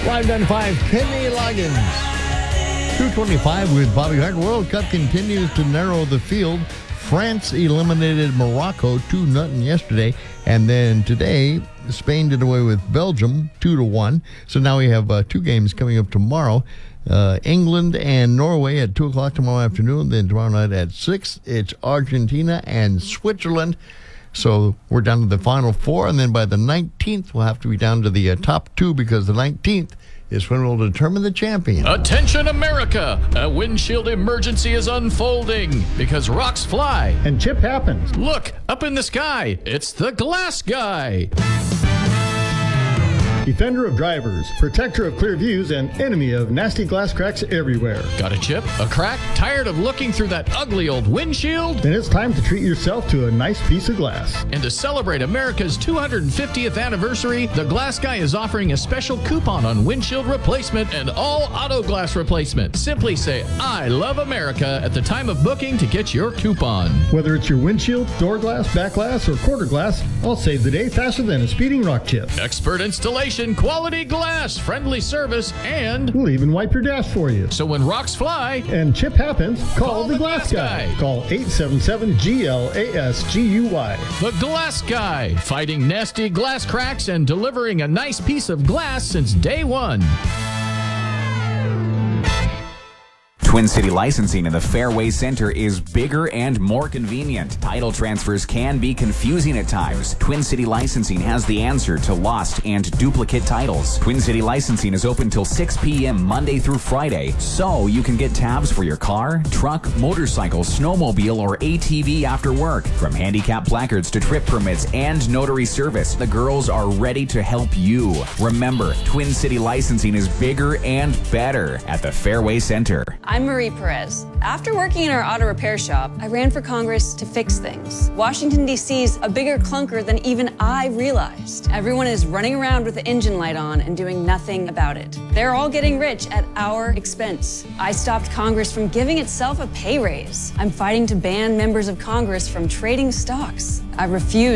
595, Kenny Loggins. 225 with Bobby Hart. World Cup continues to narrow the field. France eliminated Morocco 2-0 yesterday. And then today, Spain did away with Belgium 2-1. So now we have two games coming up tomorrow. England and Norway at 2 o'clock tomorrow afternoon. Then tomorrow night at 6, it's Argentina and Switzerland. So we're down to the final four. And then by the 19th, we'll have to be down to the top two, because the 19th is when we'll determine the champion. Attention, America! A windshield emergency is unfolding because rocks fly. And chip happens. Look, up in the sky. It's the glass guy. Defender of drivers, protector of clear views, and enemy of nasty glass cracks everywhere. Got a chip? A crack? Tired of looking through that ugly old windshield? Then it's time to treat yourself to a nice piece of glass. And to celebrate America's 250th anniversary, the Glass Guy is offering a special coupon on windshield replacement and all auto glass replacement. Simply say, "I love America" at the time of booking to get your coupon. Whether it's your windshield, door glass, back glass, or quarter glass, I'll save the day faster than a speeding rock chip. Expert installation, quality glass, friendly service, and we'll even wipe your dash for you. So when rocks fly and chip happens, call the Glass Guy. Call 877-GLASGUY. The Glass Guy, fighting nasty glass cracks and delivering a nice piece of glass since day one. Twin City Licensing in the Fairway Center is bigger and more convenient. Title transfers can be confusing at times. Twin City Licensing has the answer to lost and duplicate titles. Twin City Licensing is open till 6 p.m. Monday through Friday, so you can get tabs for your car, truck, motorcycle, snowmobile, or ATV after work. From handicap placards to trip permits and notary service, the girls are ready to help you. Remember, Twin City Licensing is bigger and better at the Fairway Center. I'm Marie Perez. After working in our auto repair shop, I ran for Congress to fix things. Washington, D.C.'s a bigger clunker than even I realized. Everyone is running around with the engine light on and doing nothing about it. They're all getting rich at our expense. I stopped Congress from giving itself a pay raise. I'm fighting to ban members of Congress from trading stocks. I refuse